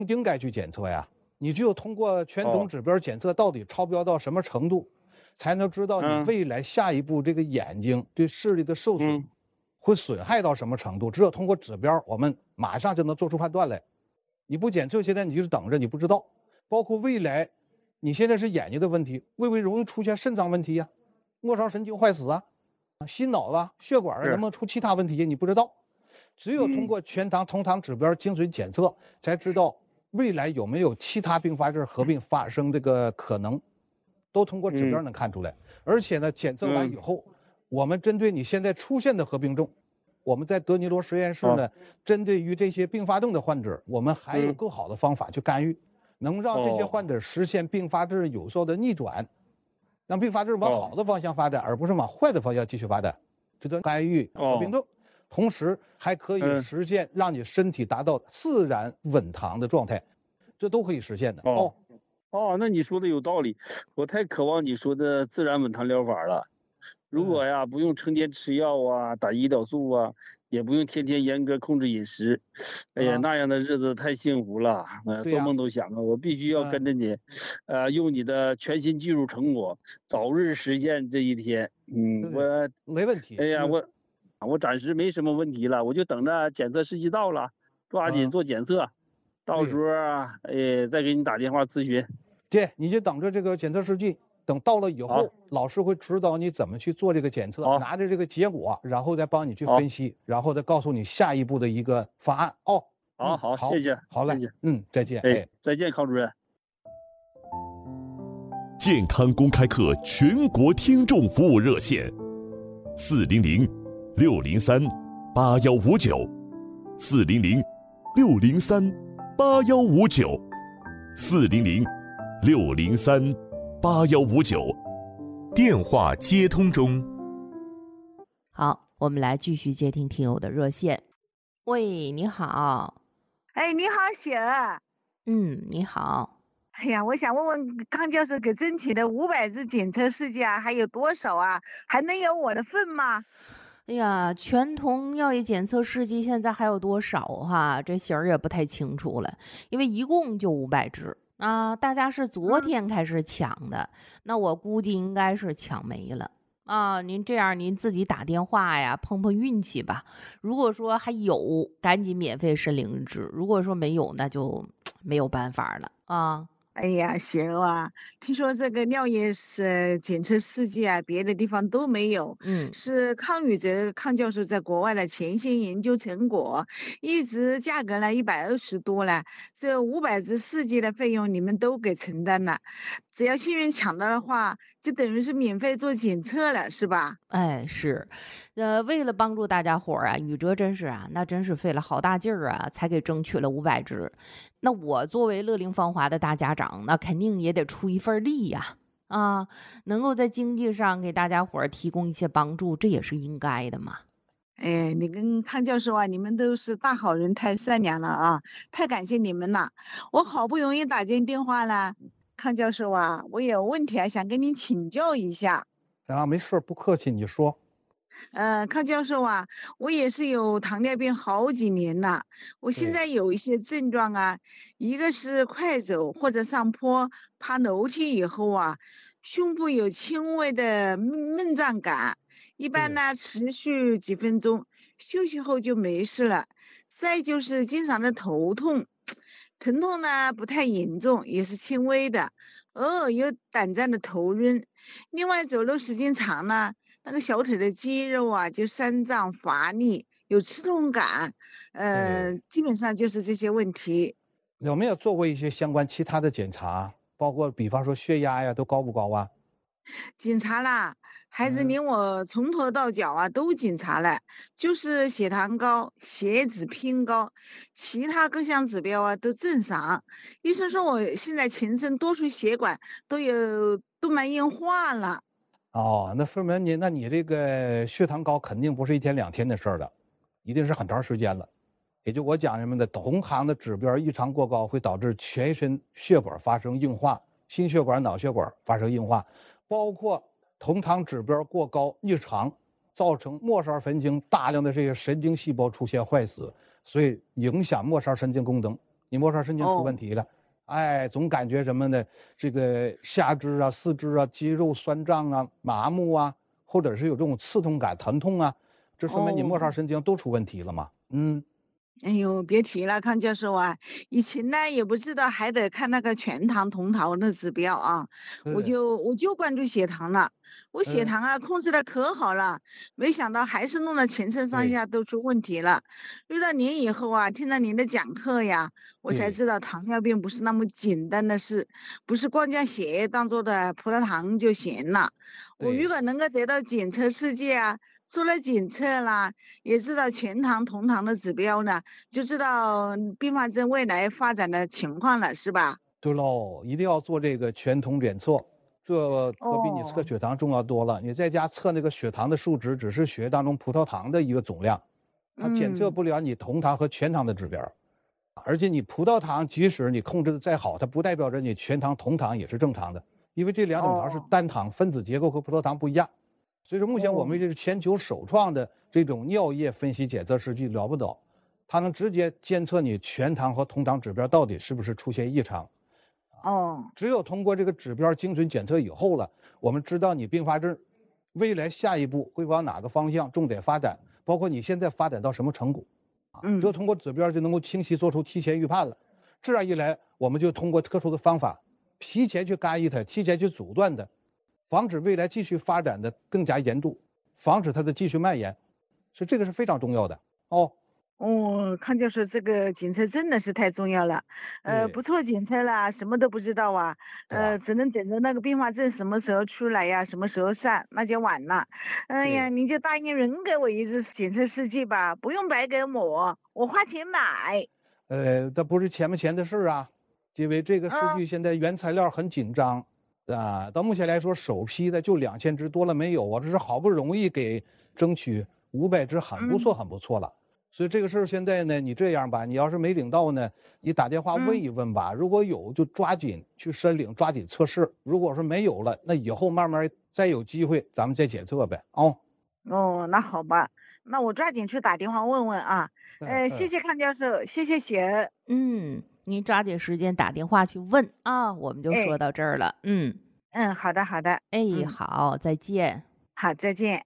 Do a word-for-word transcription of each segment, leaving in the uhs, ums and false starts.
应该去检测呀。你只有通过全瞳指标检测到底超标到什么程度，哦、才能知道你未来下一步这个眼睛对视力的受损、嗯、会损害到什么程度。只有通过指标，我们马上就能做出判断来。你不检测，现在你就是等着，你不知道。包括未来，你现在是眼睛的问题，会不会容易出现肾脏问题呀、啊？末梢神经坏死啊，心脑啊、血管啊，能不能出其他问题？你不知道。只有通过全瞳同瞳指标精准检测，嗯、才知道未来有没有其他并发症合并发生这个可能，都通过指标能看出来。嗯、而且呢，检测完以后，嗯、我们针对你现在出现的合并症，我们在德尼罗实验室呢，哦、针对于这些并发症的患者，我们还有更好的方法去干预，嗯、能让这些患者实现并发症有效的逆转。让并发症往好的方向发展，哦、而不是往坏的方向继续发展，这叫干预合并症。哦、同时还可以实现让你身体达到自然稳躺的状态，嗯、这都可以实现的。 哦哦，那你说的有道理，我太渴望你说的自然稳躺疗法了。如果呀，不用成天吃药啊，打胰岛素啊，也不用天天严格控制饮食，哎呀，那样的日子太幸福了，呃，做梦都想啊！我必须要跟着你，呃，用你的全新技术成果，早日实现这一天。嗯，我没问题。 哎呀，我我暂时没什么问题了，我就等着检测时机到了，抓紧做检测，到时候啊，哎，再给你打电话咨询。 对，你就等着这个检测试剂。等到了以后，老师会指导你怎么去做这个检测，拿着这个结果，然后再帮你去分析，然后再告诉你下一步的一个方案。哦， 好好，谢谢， 好嘞，嗯，再见， 哎，再见，康主任。 健康公开课全国听众服务热线：四零零六零三八幺五九，四零零六零三八幺五九，四零零六零三。八幺五九，电话接通中。 好，我们来继续接听听友的热线。喂，你好。 哎，你好，雪儿。 嗯，你好。 哎呀，我想问问康教授，给争取的五百只检测试剂啊，还有多少啊？还能有我的份吗？ 哎呀，全瞳药液检测试剂现在还有多少哈？这型儿也不太清楚了，因为一共就五百只。啊，大家是昨天开始抢的，嗯、那我估计应该是抢没了啊。您这样，您自己打电话呀，碰碰运气吧。如果说还有，赶紧免费申领一支；如果说没有，那就没有办法了啊。 哎呀，雪儿啊，听说这个尿液是检测试剂啊，别的地方都没有。 嗯， 是康宇哲康教授在国外的前线研究成果，一直价格呢一百二十多了。这五百支试剂的费用你们都给承担了，只要幸运抢到的话，就等于是免费做检测了，是吧？ 哎，是，呃，为了帮助大家伙儿啊，宇哲真是啊，那真是费了好大劲儿啊，才给争取了五百支。那我作为乐龄芳华的大家长，那肯定也得出一份力呀，啊，能够在经济上给大家伙儿提供一些帮助，这也是应该的嘛。 哎，你跟康教授啊，你们都是大好人，太善良了啊，太感谢你们了。我好不容易打进电话了，康教授啊，我有问题啊，想跟您请教一下。 啊，没事，不客气，你说。 呃，康教授啊，我也是有糖尿病好几年了，我现在有一些症状啊，一个是快走或者上坡、爬楼梯以后啊，胸部有轻微的闷胀感，一般呢持续几分钟，休息后就没事了。再就是经常的头痛，疼痛呢不太严重，也是轻微的，偶尔有短暂的头晕。另外走路时间长呢，那个小腿的肌肉啊就酸胀乏力，有刺痛感，呃，基本上就是这些问题。 有没有做过一些相关其他的检查，包括比方说血压呀，都高不高啊？ 检查了，孩子连我从头到脚啊都检查了，就是血糖高，血脂偏高，其他各项指标啊都正常。医生说我现在全身多处血管都有动脉硬化了。 哦，那说明你，那你这个血糖高肯定不是一天两天的事儿了，一定是很长时间了。也就我讲什么的，同行的指标异常过高，会导致全身血管发生硬化，心血管、脑血管发生硬化，包括同糖指标过高异常，造成末梢神经大量的这些神经细胞出现坏死，所以影响末梢神经功能， 你末梢神经出问题了。哦，哎，总感觉什么呢？这个下肢啊、四肢啊、肌肉酸胀啊、麻木啊，或者是有这种刺痛感、疼痛啊，这说明你末梢神经都出问题了嘛。嗯。 哎呦，别提了，康教授啊，以前呢也不知道还得看那个全糖酮糖的指标啊，我就我就关注血糖了，我血糖啊控制的可好了，没想到还是弄得全身上下都出问题了。遇到您以后啊，听了您的讲课呀，我才知道糖尿病不是那么简单的事，不是光将血液当做的葡萄糖就行了。我如果能够得到检测试剂啊，做了检测啦，也知道全糖酮糖的指标呢，就知道并发症未来发展的情况了，是吧？ 对喽，一定要做这个全酮检测，这可比你测血糖重要多了。哦，你在家测那个血糖的数值，只是血液当中葡萄糖的一个总量，它检测不了你酮糖和全糖的指标。嗯，而且你葡萄糖即使你控制的再好，它不代表着你全糖酮糖也是正常的，因为这两种糖是单糖，哦，分子结构和葡萄糖不一样。所以说，目前我们这是全球首创的这种尿液分析检测试剂，了不得，它能直接监测你全糖和酮糖指标到底是不是出现异常。 哦， 只有通过这个指标精准检测以后了，我们知道你并发症未来下一步会往哪个方向重点发展，包括你现在发展到什么程度，只有通过指标就能够清晰做出提前预判了。这样一来，我们就通过特殊的方法，提前去干预它，提前去阻断它，防止未来继续发展的更加严重，防止它的继续蔓延，所以这个是非常重要的哦。 哦，康教授，这个检测真的是太重要了，呃，不做检测了，什么都不知道啊，呃，只能等着那个并发症什么时候出来呀，什么时候上，那就晚了。哎呀，您就答应人给我一支检测试剂吧，不用白给我，我花钱买。 呃，这不是钱不钱的事啊，因为这个试剂现在原材料很紧张。嗯啊，到目前来说，首批的就两千支，多了没有啊？这是好不容易给争取五百支，很不错，很不错了。嗯，所以这个事儿现在呢，你这样吧，你要是没领到呢，你打电话问一问吧。嗯，如果有，就抓紧去申领，抓紧测试。如果说没有了，那以后慢慢再有机会，咱们再检测呗。哦， 哦，那好吧，那我抓紧去打电话问问啊。呃，谢谢康教授，谢谢雪儿。 嗯。您抓紧时间打电话去问啊，我们就说到这儿了。哎、嗯嗯，好的好的。 哎，嗯、好，再见。 好，再见。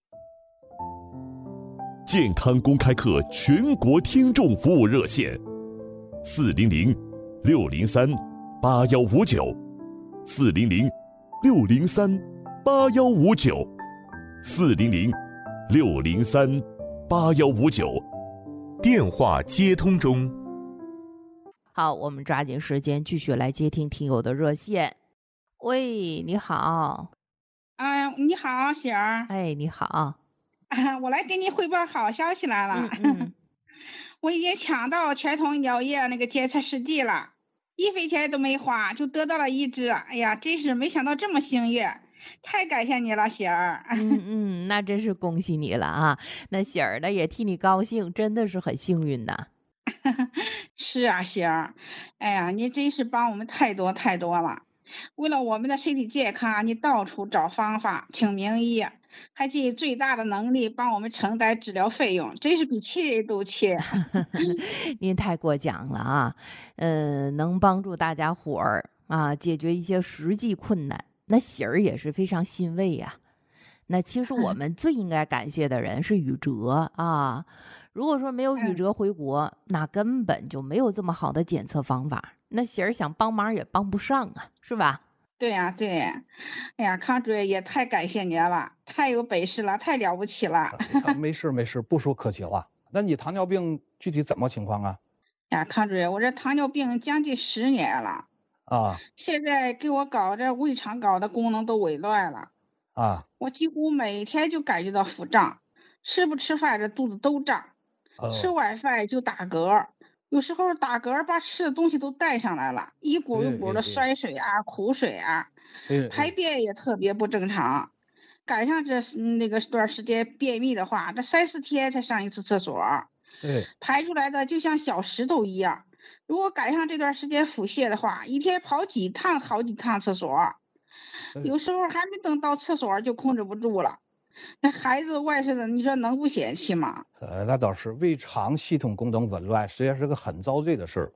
健康公开课全国听众服务热线：四零零六零三八幺五九，四零零六零三八幺五九，四零零六零三八幺五九，电话接通中。 好，我们抓紧时间继续来接听听友的热线。喂，你好。 啊、呃，你好，雪儿。 哎，你好。 啊，我来给你汇报好消息来了。 嗯嗯我已经抢到全酮尿液那个检测试剂了，一分钱都没花就得到了一支。哎呀，真是没想到这么幸运，太感谢你了，雪儿。 嗯嗯，那真是恭喜你了啊！那雪儿呢也替你高兴，真的是很幸运的。 是啊，雪儿，哎呀，你真是帮我们太多太多了。为了我们的身体健康，你到处找方法，请名医，还尽最大的能力帮我们承担治疗费用，真是比亲人都亲。 您太过奖了啊！呃，能帮助大家伙儿啊解决一些实际困难，那喜儿也是非常欣慰呀、啊。那其实我们最应该感谢的人是宇哲啊。如果说没有宇哲回国、嗯、那根本就没有这么好的检测方法，那喜儿想帮忙也帮不上啊，是吧？ 对呀、啊、对呀，哎呀，康主任也太感谢您了，太有本事了，太了不起了。 啊、没事没事，不说客气话。那你糖尿病具体怎么情况啊？ 呀，康主任，我这糖尿病将近十年了啊， 现在给我搞这胃肠搞的功能都紊乱了啊， 我几乎每天就感觉到腹胀，吃不吃饭这肚子都胀。吃晚饭就打嗝，有时候打嗝把吃的东西都带上来了，一股一股的酸水啊、苦水啊，排便也特别不正常。赶上这那个段时间便秘的话，这三四天才上一次厕所，排出来的就像小石头一样。如果赶上这段时间腹泻的话，一天跑几趟好几趟厕所，有时候还没等到厕所就控制不住了。那孩子外甥的，你说能不嫌弃吗？ 呃，那倒是，胃肠系统功能紊乱实际上是个很遭罪的事儿。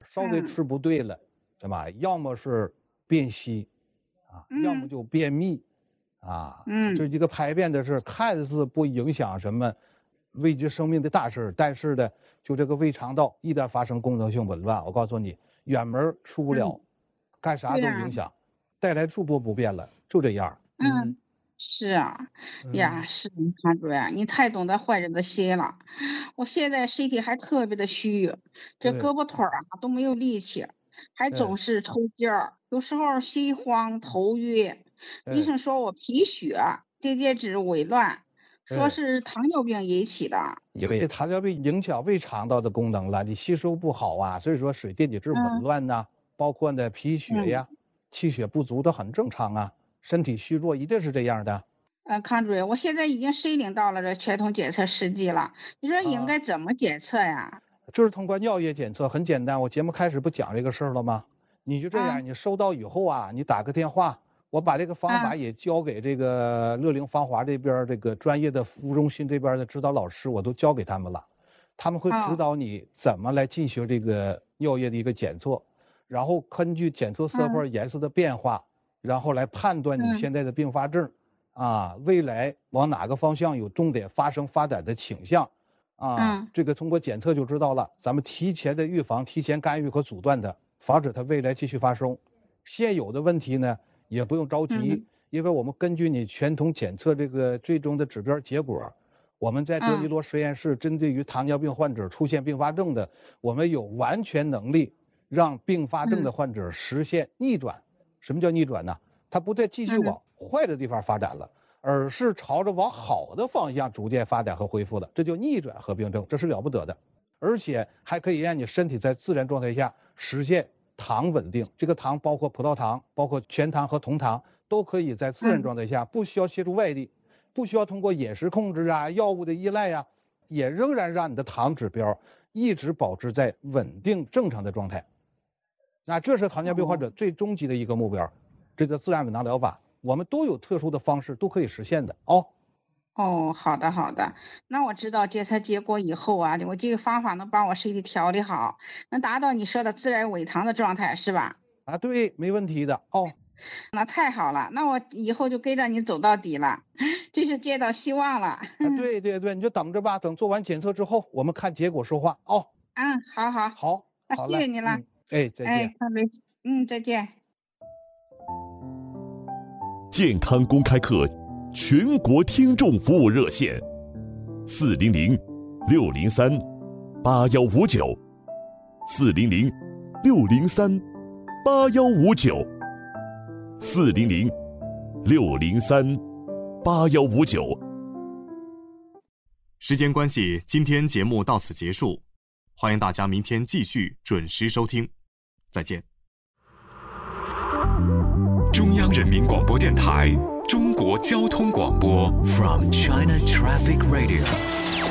稍微吃不对了，对吧？要么是便稀啊，要么就便秘啊。 嗯， 这一个排便的事看似不影响什么危及生命的大事，但是呢，就这个胃肠道一旦发生功能性紊乱，我告诉你，远门出不了，干啥都影响，带来诸多不便了，就这样。 嗯。是啊，呀，是潘主任，你太懂得患者的心了。我现在身体还特别的虚，这胳膊腿啊都没有力气，还总是抽筋儿，有时候心慌头晕。医生说我贫血，电解质紊乱，说是糖尿病引起的。 因为糖尿病影响胃肠道的功能了，你吸收不好啊，所以说水电解质紊乱呐、啊，嗯、包括呢贫血呀、嗯、气血不足都很正常啊。身体虚弱一定是这样的。 呃，康主任，我现在已经申领到了这全通检测试剂了，你说应该怎么检测呀？ 啊、就是通过尿液检测，很简单。我节目开始不讲这个事儿了吗？你就这样，啊、你收到以后啊，你打个电话，我把这个方法也交给这个乐龄芳华这边这个专业的服务中心这边的指导老师，我都交给他们了，他们会指导你怎么来进行这个尿液的一个检测，然后根据检测色块颜色的变化。啊然后来判断你现在的并发症，嗯、啊，未来往哪个方向有重点发生发展的倾向，啊，嗯、这个通过检测就知道了。咱们提前的预防、提前干预和阻断它，防止它未来继续发生。现有的问题呢，也不用着急，嗯、因为我们根据你全通检测这个最终的指标结果，我们在德尼罗实验室针对于糖尿病患者出现并发症的，嗯、我们有完全能力让并发症的患者实现逆转。嗯什么叫逆转呢？它不再继续往坏的地方发展了，而是朝着往好的方向逐渐发展和恢复的，这叫逆转合并症，这是了不得的。而且还可以让你身体在自然状态下实现糖稳定。这个糖包括葡萄糖、包括全糖和酮糖，都可以在自然状态下，不需要借助外力，不需要通过饮食控制啊、药物的依赖呀、啊，也仍然让你的糖指标一直保持在稳定正常的状态。那这是糖尿病患者最终极的一个目标，这个自然稳糖疗法，我们都有特殊的方式，都可以实现的哦。 哦，好的好的，那我知道检测结果以后啊，我这个方法能帮我身体调理好，能达到你说的自然稳糖的状态，是吧？ 啊，对，没问题的哦。 那太好了，那我以后就跟着你走到底了，真是见到希望了。啊， 对对对，你就等着吧，等做完检测之后，我们看结果说话哦。 嗯，好好好， 那谢谢你了。 嗯哎，再见。 哎，嗯，再见。 健康公开课全国听众服务热线：四零零六零三八幺五九，四零零六零三八幺五九，四零零六零三八幺五九。 时间关系，今天节目到此结束，欢迎大家明天继续准时收听。再见。 中央人民广播电台中国交通广播 From China Traffic Radio。